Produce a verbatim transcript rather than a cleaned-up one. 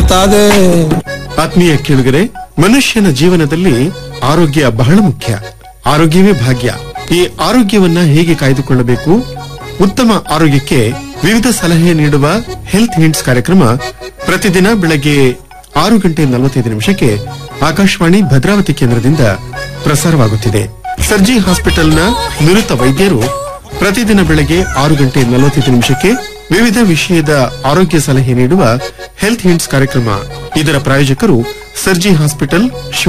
ಬರುತ್ತದೆ. ಆತ್ಮೀಯ ಕೇಳುಗರೆ, ಮನುಷ್ಯನ ಜೀವನದಲ್ಲಿ ಆರೋಗ್ಯ ಬಹಳ ಮುಖ್ಯ. ಆರೋಗ್ಯವೇ ಭಾಗ್ಯ. ಈ ಆರೋಗ್ಯವನ್ನ ಹೇಗೆ ಕಾಯ್ದುಕೊಳ್ಳಬೇಕು, ಉತ್ತಮ ಆರೋಗ್ಯಕ್ಕೆ ವಿವಿಧ ಸಲಹೆ ನೀಡುವ ಹೆಲ್ತ್ ಹಿಂಟ್ಸ್ ಕಾರ್ಯಕ್ರಮ ಪ್ರತಿದಿನ ಬೆಳಗ್ಗೆ ಆರು ಗಂಟೆ ನಲವತ್ತೈದು ನಿಮಿಷಕ್ಕೆ ಆಕಾಶವಾಣಿ ಭದ್ರಾವತಿ ಕೇಂದ್ರದಿಂದ ಪ್ರಸಾರವಾಗುತ್ತಿದೆ. ಸರ್ಜಿ ಹಾಸ್ಪಿಟಲ್ನ ನುರಿತ ವೈದ್ಯರು ಪ್ರತಿದಿನ ಬೆಳಗ್ಗೆ ಆರು ಗಂಟೆ ನಲವತ್ತೈದು ನಿಮಿಷಕ್ಕೆ ವಿವಿಧ ವಿಷಯದ ಆರೋಗ್ಯ ಸಲಹೆ ನೀಡುವ ಹೆಲ್ತ್ ಹಿಂಟ್ಸ್ ಕಾರ್ಯಕ್ರಮ. ಇದರ ಪ್ರಾಯೋಜಕರು ಸರ್ಜಿ ಹಾಸ್ಪಿಟಲ್